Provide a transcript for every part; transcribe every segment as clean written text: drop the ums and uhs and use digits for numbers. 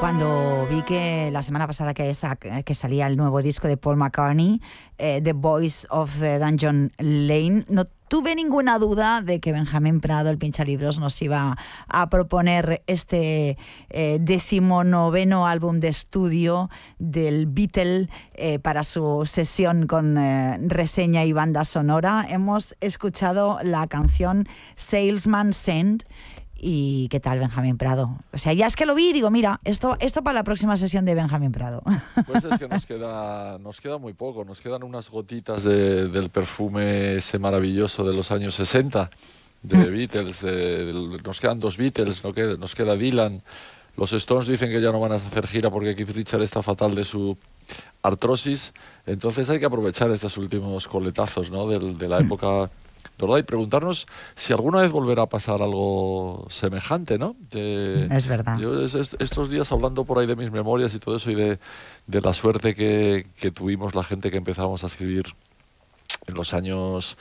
Cuando vi que la semana pasada que salía el nuevo disco de Paul McCartney, The Boys of the Dungeon Lane, no tuve ninguna duda de que Benjamín Prado, el Pinchalibros, nos iba a proponer este 19º álbum de estudio del Beatle para su sesión con reseña y banda sonora. Hemos escuchado la canción Salesman Send. ¿Y qué tal, Benjamín Prado? O sea, ya es que lo vi y digo, mira, esto para la próxima sesión de Benjamín Prado. Pues es que nos queda muy poco, nos quedan unas gotitas del perfume ese maravilloso de los años 60, de Beatles, nos quedan 2 Beatles, nos queda Dylan. Los Stones dicen que ya no van a hacer gira porque Keith Richards está fatal de su artrosis, entonces hay que aprovechar estos últimos coletazos, ¿no?, de la época dorada y preguntarnos si alguna vez volverá a pasar algo semejante, ¿no? Es verdad. Yo estos días hablando por ahí de mis memorias y todo eso y de la suerte que tuvimos la gente que empezábamos a escribir en los años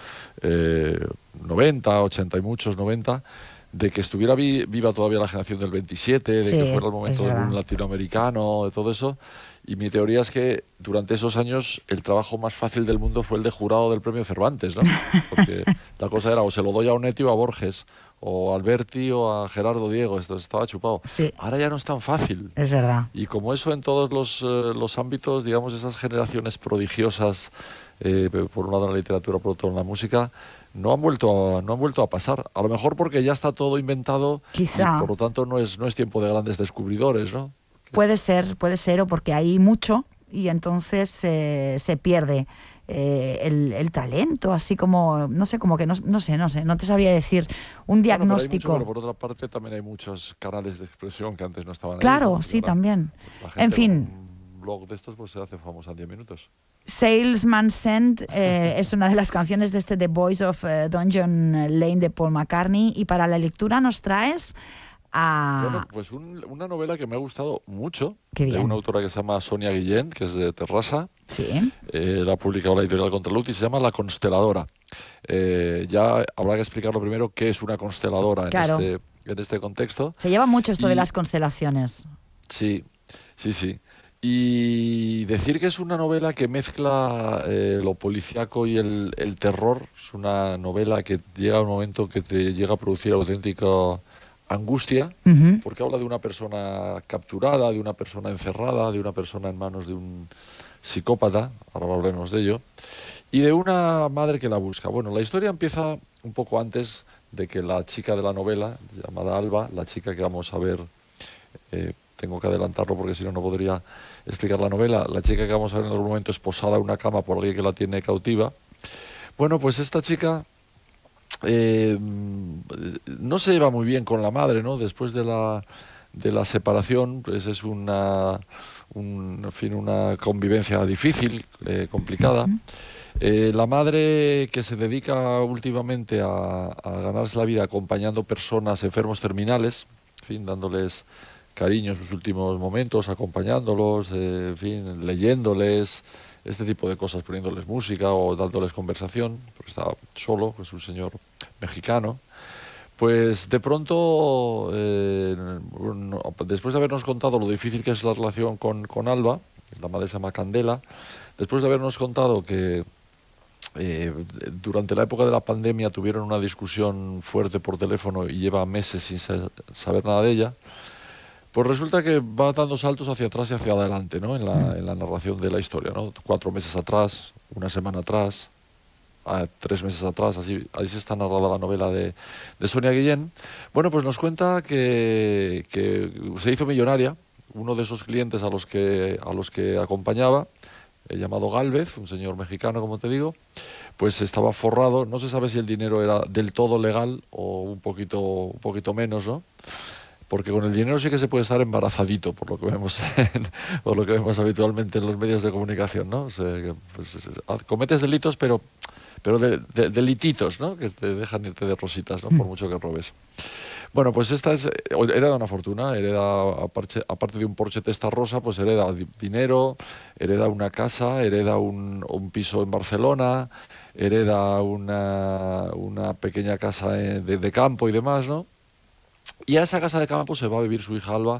90, 80 y muchos 90, de que estuviera viva todavía la generación del 27, de que fuera el momento del boom latinoamericano, de todo eso. Y mi teoría es que durante esos años el trabajo más fácil del mundo fue el de jurado del premio Cervantes, ¿no? Porque la cosa era o se lo doy a Onetti o a Borges, o a Alberti o a Gerardo Diego, esto estaba chupado. Sí. Ahora ya no es tan fácil. Es verdad. Y como eso en todos los ámbitos, digamos, esas generaciones prodigiosas, por un lado en la literatura, por otro en la música, no han vuelto a pasar. A lo mejor porque ya está todo inventado. Quizá. Y por lo tanto no es tiempo de grandes descubridores, ¿no? Puede ser, o porque hay mucho y entonces se pierde el talento, así como, no sé, como que no sé, no te sabría decir un diagnóstico. Bueno, pero por otra parte también hay muchos canales de expresión que antes no estaban ahí. Claro, sí, también. En fin. Un blog de estos pues se hace famoso en 10 minutos. Salesman Send es una de las canciones de este The Boys of Dungeon Lane de Paul McCartney, y para la lectura nos traes Bueno, pues una novela que me ha gustado mucho, de una autora que se llama Sonia Guillén, que es de Terrassa. Sí. La ha publicado la editorial Contraluz y se llama La Consteladora. Ya habrá que explicarlo primero qué es una consteladora en este contexto. Se lleva mucho esto de las constelaciones. Sí. Y decir que es una novela que mezcla lo policíaco y el terror. Es una novela que llega a un momento que te llega a producir auténtica angustia, porque habla de una persona capturada, de una persona encerrada, de una persona en manos de un psicópata, ahora hablaremos de ello, y de una madre que la busca. Bueno, la historia empieza un poco antes de que la chica de la novela, llamada Alba, la chica que vamos a ver, tengo que adelantarlo porque si no, no podría explicar la novela, la chica que vamos a ver en algún momento es posada en una cama por alguien que la tiene cautiva. Bueno, pues esta chica no se lleva muy bien con la madre, ¿no? Después de la separación, pues es una convivencia difícil, complicada. La madre, que se dedica últimamente a ganarse la vida acompañando personas enfermos terminales, en fin, dándoles cariño en sus últimos momentos, acompañándolos, en fin, leyéndoles, este tipo de cosas, poniéndoles música o dándoles conversación, porque está solo, es un señor mexicano. Pues de pronto, después de habernos contado lo difícil que es la relación con Alba, la madre se llama Candela, después de habernos contado que durante la época de la pandemia tuvieron una discusión fuerte por teléfono y lleva meses sin saber nada de ella, pues resulta que va dando saltos hacia atrás y hacia adelante, ¿no? En la narración de la historia, ¿no? 4 meses atrás, una semana atrás, 3 meses atrás, así se está narrada la novela de Sonia Guillén. Bueno, pues nos cuenta que se hizo millonaria. Uno de esos clientes a los que acompañaba, llamado Gálvez, un señor mexicano, como te digo, pues estaba forrado. No se sabe si el dinero era del todo legal o un poquito menos, ¿no? Porque con el dinero sí que se puede estar embarazadito, por lo que vemos habitualmente en los medios de comunicación, ¿no? O sea, pues, cometes delitos, pero delititos, ¿no? Que te dejan irte de rositas, ¿no? Por mucho que robes. Bueno, pues esta hereda una fortuna, aparte de un Porsche Testarossa, pues hereda dinero, hereda una casa, hereda un piso en Barcelona, hereda una pequeña casa de campo y demás, ¿no? Y a esa casa de campo se va a vivir su hija Alba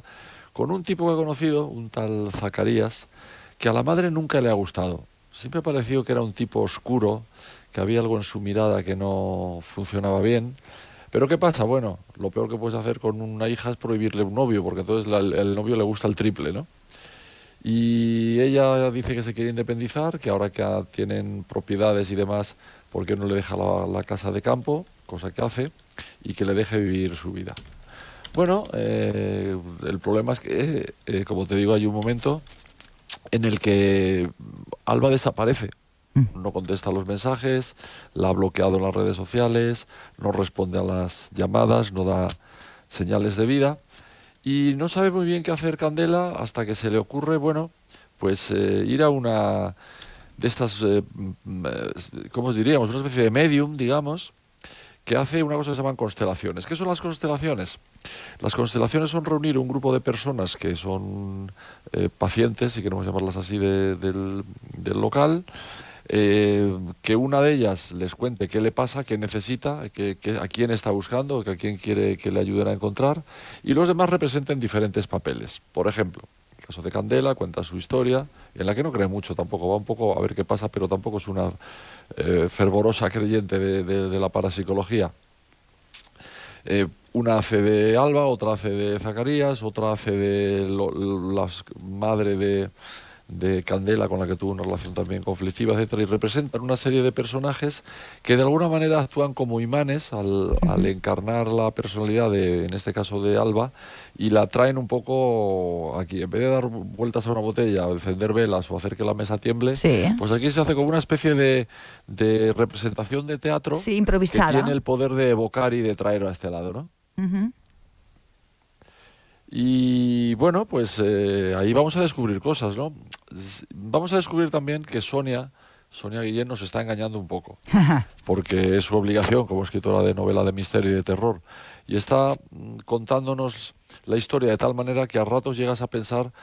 con un tipo que he conocido, un tal Zacarías, que a la madre nunca le ha gustado. Siempre ha parecido que era un tipo oscuro, que había algo en su mirada que no funcionaba bien. Pero ¿qué pasa? Bueno, lo peor que puedes hacer con una hija es prohibirle un novio, porque entonces el novio le gusta el triple, ¿no? Y ella dice que se quiere independizar, que ahora que tienen propiedades y demás, ¿por qué no le deja la casa de campo? Cosa que hace, y que le deje vivir su vida. Bueno, el problema es que, como te digo, hay un momento en el que Alba desaparece. No contesta los mensajes, la ha bloqueado en las redes sociales, no responde a las llamadas, no da señales de vida. Y no sabe muy bien qué hacer Candela hasta que se le ocurre, bueno, pues ir a una de estas, ¿cómo os diríamos? Una especie de medium, digamos, que hace una cosa que se llaman constelaciones. ¿Qué son las constelaciones? Las constelaciones son reunir un grupo de personas que son pacientes, si queremos llamarlas así, del local, que una de ellas les cuente qué le pasa, qué necesita, a quién está buscando, a quién quiere que le ayuden a encontrar, y los demás representen diferentes papeles. Por ejemplo, en el caso de Candela cuenta su historia, en la que no cree mucho tampoco, va un poco a ver qué pasa, pero tampoco es una fervorosa creyente de la parapsicología. Una hace de Alba, otra hace de Zacarías, otra hace de la madre de Candela, con la que tuvo una relación también conflictiva, etcétera, y representan una serie de personajes que de alguna manera actúan como imanes al encarnar la personalidad en este caso de Alba, y la traen un poco aquí. En vez de dar vueltas a una botella, o encender velas o hacer que la mesa tiemble, Sí. pues aquí se hace como una especie de representación de teatro, Sí, improvisada, que tiene el poder de evocar y de traer a este lado, ¿no? Y bueno, pues ahí vamos a descubrir cosas, ¿no? Vamos a descubrir también que Sonia Guillén nos está engañando un poco, porque es su obligación como escritora de novela de misterio y de terror, y está contándonos la historia de tal manera que a ratos llegas a pensar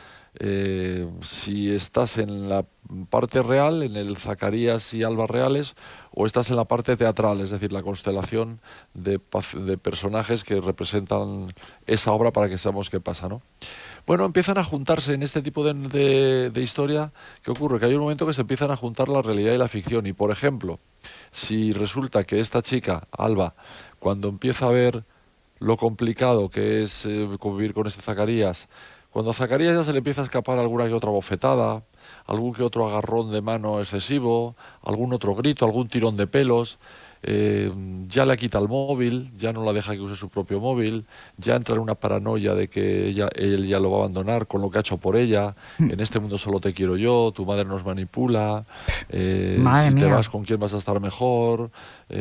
si estás en la parte real, en el Zacarías y Alba reales, o estás en la parte teatral, es decir, la constelación de personajes que representan esa obra para que seamos qué pasa, ¿no? Bueno, empiezan a juntarse en este tipo de historia. ¿Qué ocurre? Que hay un momento que se empiezan a juntar la realidad y la ficción. Y, por ejemplo, si resulta que esta chica, Alba, cuando empieza a ver lo complicado que es convivir con este Zacarías, cuando a Zacarías ya se le empieza a escapar alguna que otra bofetada, algún que otro agarrón de mano excesivo, algún otro grito, algún tirón de pelos, ya le quita el móvil, ya no la deja que use su propio móvil, ya entra en una paranoia de que él ya lo va a abandonar con lo que ha hecho por ella. En este mundo solo te quiero yo, tu madre nos manipula, si te vas, ¿con quién vas a estar mejor?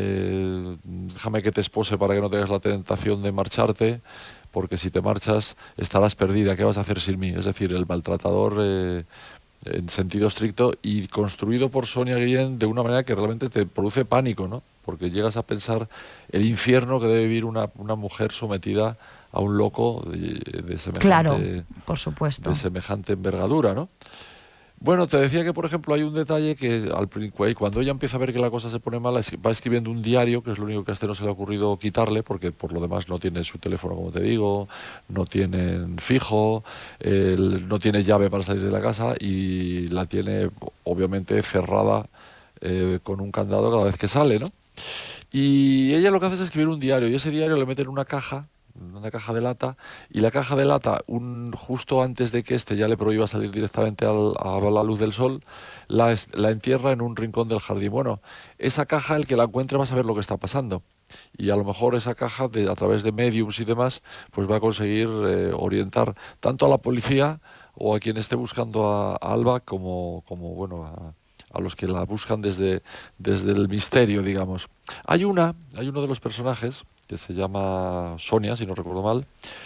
Déjame que te espose para que no tengas la tentación de marcharte, porque si te marchas estarás perdida, ¿qué vas a hacer sin mí? Es decir, el maltratador en sentido estricto, y construido por Sonia Guillén de una manera que realmente te produce pánico, ¿no? Porque llegas a pensar el infierno que debe vivir una mujer sometida a un loco de semejante, claro, por supuesto, de semejante envergadura, ¿no? Bueno, te decía que, por ejemplo, hay un detalle que cuando ella empieza a ver que la cosa se pone mala, va escribiendo un diario, que es lo único que a este no se le ha ocurrido quitarle, porque por lo demás no tiene su teléfono, como te digo, no tiene fijo, no tiene llave para salir de la casa, y la tiene obviamente cerrada con un candado cada vez que sale, ¿no? Y ella lo que hace es escribir un diario, y ese diario le mete en una caja de lata, y la caja de lata, justo antes de que ya le prohíba salir directamente a la luz del sol, la entierra en un rincón del jardín. Bueno, esa caja, el que la encuentre va a saber lo que está pasando, y a lo mejor esa caja, a través de mediums y demás, pues va a conseguir orientar tanto a la policía o a quien esté buscando a Alba como bueno, a los que la buscan desde el misterio, digamos. Hay uno de los personajes que se llama Sonia, si no recuerdo mal,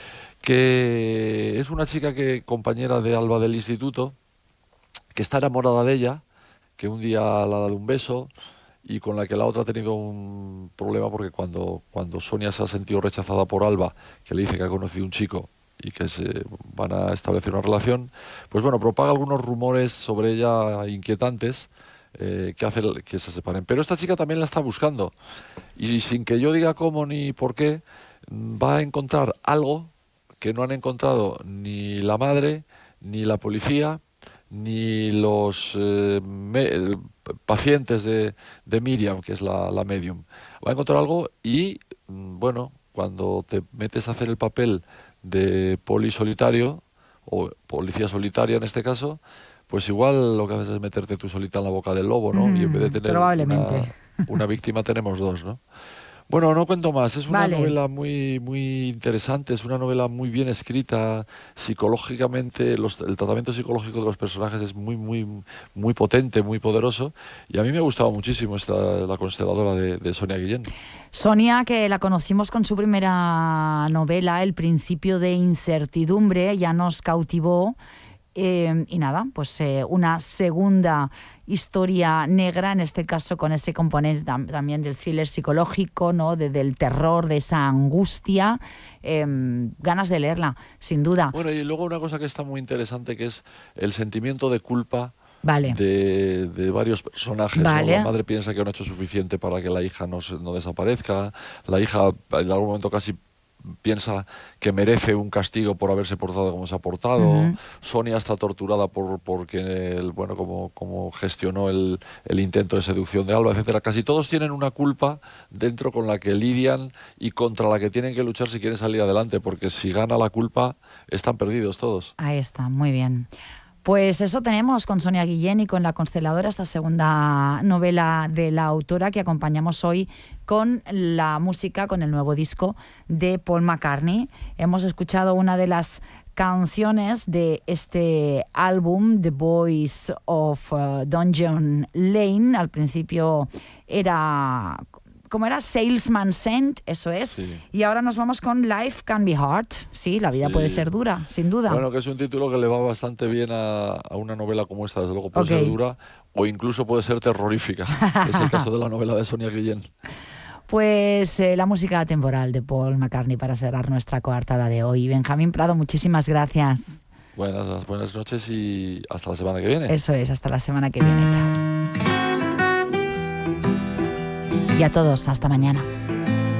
que es una chica compañera de Alba del instituto, que está enamorada de ella, que un día le ha dado un beso, y con la que la otra ha tenido un problema, porque cuando Sonia se ha sentido rechazada por Alba, que le dice que ha conocido un chico y que se van a establecer una relación, pues bueno, propaga algunos rumores sobre ella inquietantes, que hace que se separen. Pero esta chica también la está buscando, y sin que yo diga cómo ni por qué, va a encontrar algo que no han encontrado ni la madre, ni la policía, ni los pacientes de Miriam, que es la medium. Va a encontrar algo y, bueno, cuando te metes a hacer el papel de poli solitario, o policía solitaria en este caso, pues igual lo que haces es meterte tú solita en la boca del lobo, ¿no? Y en vez de tener probablemente una víctima tenemos dos, ¿no? Bueno, no cuento más. Es una Vale. novela muy, muy interesante, es una novela muy bien escrita, psicológicamente, el tratamiento psicológico de los personajes es muy, muy, muy potente, muy poderoso, y a mí me ha gustado muchísimo La consteladora de Sonia Guillén. Sonia, que la conocimos con su primera novela, El principio de incertidumbre, ya nos cautivó. Y nada, pues una segunda historia negra, en este caso con ese componente también del thriller psicológico, ¿no? Del terror, de esa angustia. Ganas de leerla, sin duda. Bueno, y luego una cosa que está muy interesante, que es el sentimiento de culpa. Vale. De varios personajes. Vale. ¿No? La madre piensa que no ha hecho suficiente para que la hija no desaparezca. La hija en algún momento casi piensa que merece un castigo por haberse portado como se ha portado. Sonia está torturada porque como gestionó el intento de seducción de Alba, etcétera. Casi todos tienen una culpa dentro con la que lidian y contra la que tienen que luchar si quieren salir adelante, porque si gana la culpa están perdidos todos. Ahí está, muy bien. Pues eso tenemos con Sonia Guillén y con La consteladora, esta segunda novela de la autora, que acompañamos hoy con la música, con el nuevo disco de Paul McCartney. Hemos escuchado una de las canciones de este álbum, The Boys of Dungeon Lane. Al principio era Salesman Sent, eso es. Sí. Y ahora nos vamos con Life Can Be Hard. Sí, la vida puede ser dura, sin duda. Bueno, que es un título que le va bastante bien a una novela como esta. Desde luego puede ser dura o incluso puede ser terrorífica. Es el caso de la novela de Sonia Guillén. Pues la música temporal de Paul McCartney para cerrar nuestra coartada de hoy. Benjamín Prado, muchísimas gracias. Buenas noches y hasta la semana que viene. Eso es, hasta la semana que viene. Chao. Y a todos, hasta mañana.